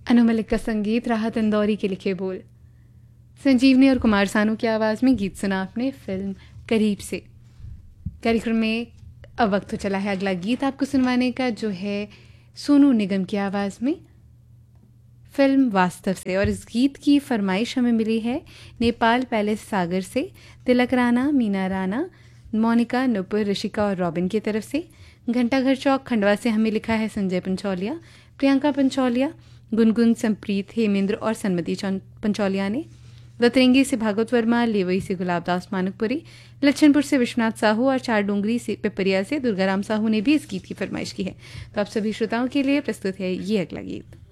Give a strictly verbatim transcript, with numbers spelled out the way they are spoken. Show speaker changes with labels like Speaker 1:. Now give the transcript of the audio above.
Speaker 1: अनु मलिक का संगीत, राहत इंदौरी के लिखे बोल, संजीवनी और कुमार सानू की आवाज़ में गीत सुना आपने फिल्म करीब से। कार्यक्रम में अब वक्त तो चला है अगला गीत आपको सुनवाने का, जो है सोनू निगम की आवाज़ में फिल्म वास्तव से। और इस गीत की फरमाइश हमें मिली है नेपाल पैलेस सागर से तिलक राणा, मीना राणा, मोनिका, नुपुर, ऋषिका और रॉबिन की तरफ से। घंटाघर चौक खंडवा से हमें लिखा है संजय पंचौलिया, प्रियंका पंचौलिया, गुनगुन, संप्रीत, हेमेंद्र और सन्मति पंचौलिया ने। रतरंगी से भागवत वर्मा, लेवई से गुलाबदास मानकपुरी, लच्छनपुर से विश्वनाथ साहू और चार डोंगरी से पिपरिया से दुर्गाराम साहू ने भी इस गीत की फरमाइश की है। तो आप सभी श्रोताओं के लिए प्रस्तुत है ये अगला गीत।